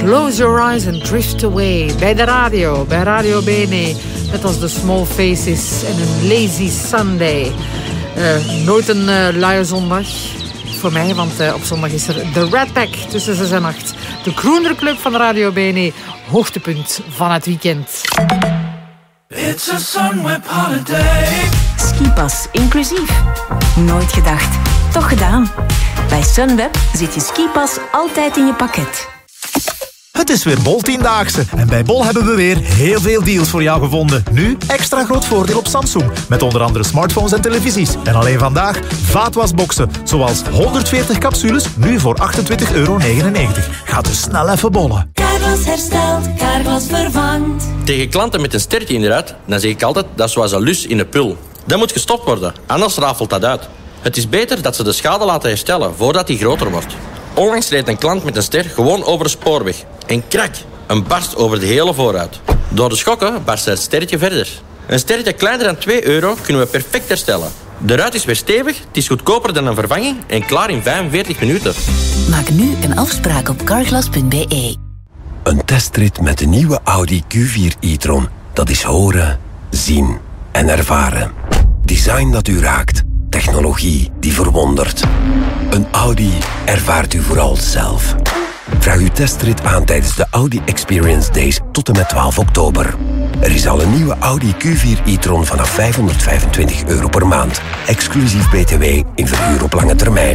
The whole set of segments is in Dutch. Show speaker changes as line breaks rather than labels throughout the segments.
Close Your Eyes and Drift Away. Bij de radio, bij Radio Bene. Net als de Small Faces en een Lazy Sunday. Nooit een luie zondag voor mij, want op zondag is er de Red Pack tussen 6 en 8. De Groenere Club van Radio Bene. Hoogtepunt van het weekend.
It's a Sunweb holiday.
Skipas inclusief. Nooit gedacht, toch gedaan. Bij Sunweb zit je skipas altijd in je pakket.
Het is weer Bol 10-daagse en bij Bol hebben we weer heel veel deals voor jou gevonden. Nu extra groot voordeel op Samsung, met onder andere smartphones en televisies. En alleen vandaag vaatwasboxen, zoals 140 capsules, nu voor €28,99. Ga dus snel even bollen.
Carglass herstelt, Carglass vervangt.
Tegen klanten met een stertje in de ruit, dan zeg ik altijd, dat is zoals een lus in een pul. Dat moet gestopt worden, anders rafelt dat uit. Het is beter dat ze de schade laten herstellen voordat die groter wordt. Onlangs reed een klant met een ster gewoon over de spoorweg. En krak, een barst over de hele voorruit. Door de schokken barst het sterretje verder. Een sterretje kleiner dan €2 kunnen we perfect herstellen. De ruit is weer stevig, het is goedkoper dan een vervanging en klaar in 45 minuten.
Maak nu een afspraak op carglass.be.
Een testrit met de nieuwe Audi Q4 e-tron. Dat is horen, zien en ervaren. Design dat u raakt. Technologie die verwondert. Een Audi ervaart u vooral zelf. Vraag uw testrit aan tijdens de Audi Experience Days tot en met 12 oktober. Er is al een nieuwe Audi Q4 e-tron vanaf €525 per maand. Exclusief BTW in verhuur op lange termijn.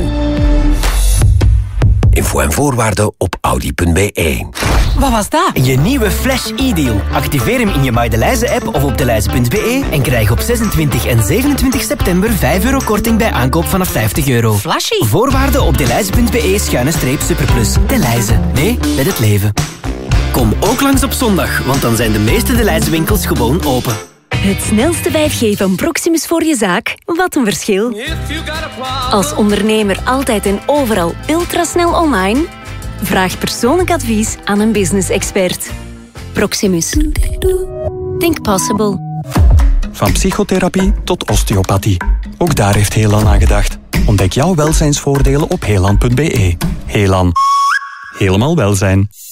Info en voorwaarden op audi.be.
Wat was dat? Je nieuwe Flash e-deal. Activeer hem in je Maydelijze-app of op deleize.be en krijg op 26 en 27 september €5 korting bij aankoop vanaf €50.
Flashy.
Voorwaarden op deleize.be/superplus. Deleize. Nee, met het leven. Kom ook langs op zondag, want dan zijn de meeste Deleize-winkels gewoon open.
Het snelste 5G van Proximus voor je zaak. Wat een verschil. Als ondernemer altijd en overal ultrasnel online? Vraag persoonlijk advies aan een business-expert. Proximus. Think possible.
Van psychotherapie tot osteopathie. Ook daar heeft Helan aan gedacht. Ontdek jouw welzijnsvoordelen op helan.be. Helan. Helemaal welzijn.